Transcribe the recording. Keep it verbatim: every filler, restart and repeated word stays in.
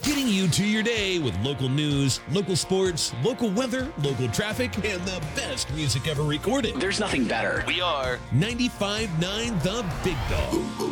Getting you to your day with local news, local sports, local weather, local traffic, and the best music ever recorded. There's nothing better. We are ninety-five point nine The Big Dog.